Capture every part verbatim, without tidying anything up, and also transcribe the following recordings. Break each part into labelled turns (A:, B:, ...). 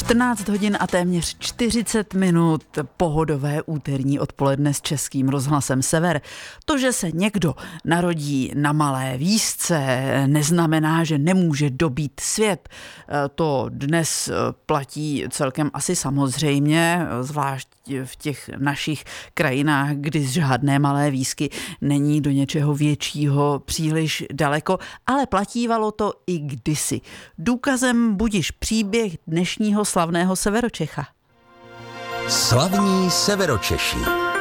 A: čtrnáct hodin a téměř čtyřicet minut pohodové úterní odpoledne s Českým rozhlasem Sever. To, že se někdo narodí na malé výšce, neznamená, že nemůže dobít svět. To dnes platí celkem asi samozřejmě, zvlášť v těch našich krajinách, kdy z žádné malé výšky není do něčeho většího příliš daleko, ale platívalo to i kdysi. Důkazem budiž příběh dnešního slavného Severočecha.
B: Slavní Severočeši.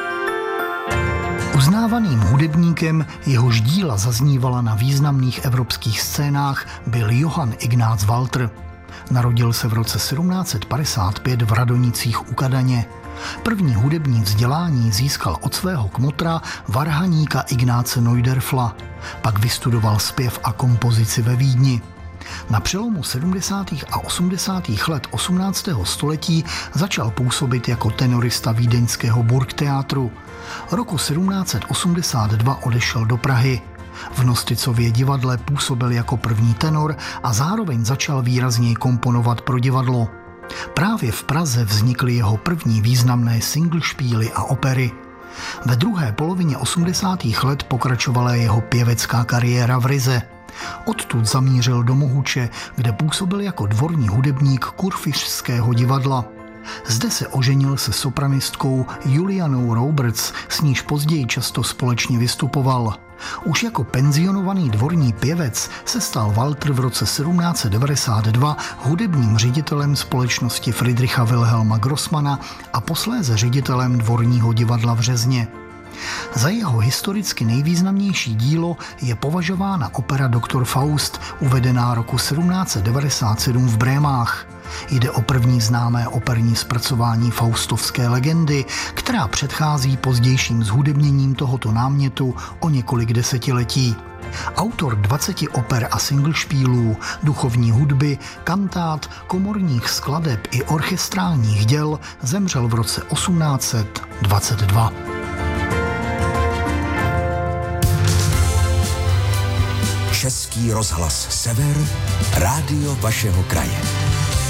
C: Uznávaným hudebníkem, jehož díla zaznívala na významných evropských scénách, byl Johann Ignác Walter. Narodil se v roce sedmnáct set padesát pět v Radonicích u Kadaně. První hudební vzdělání získal od svého kmotra varhaníka Ignáce Neudorfla. Pak vystudoval zpěv a kompozici ve Vídni. Na přelomu sedmdesátých a osmdesátých let osmnáctého století začal působit jako tenorista vídeňského Burgtheatru. Roku sedmnáct set osmdesát dva odešel do Prahy. V Nosticově divadle působil jako první tenor a zároveň začal výrazněji komponovat pro divadlo. Právě v Praze vznikly jeho první významné singlešpíly a opery. Ve druhé polovině osmdesátých let pokračovala jeho pěvecká kariéra v Rize. Odtud zamířil do Mohuče, kde působil jako dvorní hudebník Kurfiřtského divadla. Zde se oženil se sopranistkou Julianou Roberts, s níž později často společně vystupoval. Už jako penzionovaný dvorní pěvec se stal Walter v roce sedmnáct set devadesát dva hudebním ředitelem společnosti Friedricha Wilhelma Grossmana a posléze ředitelem dvorního divadla v Řezně. Za jeho historicky nejvýznamnější dílo je považována opera Doktor Faust, uvedená roku sedmnáct set devadesát sedm v Brémách. Jde o první známé operní zpracování faustovské legendy, která předchází pozdějším zhudebněním tohoto námětu o několik desetiletí. Autor dvaceti oper a singlešpílů, duchovní hudby, kantát, komorních skladeb i orchestrálních děl zemřel v roce osmnáct set dvacet dva.
B: Český rozhlas Sever, rádio vašeho kraje.